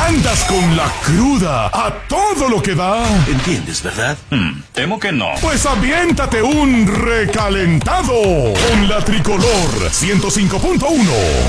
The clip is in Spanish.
Andas con la cruda a todo lo que da. ¿Entiendes, verdad? Temo que no. Pues aviéntate un recalentado con la Tricolor 105.1.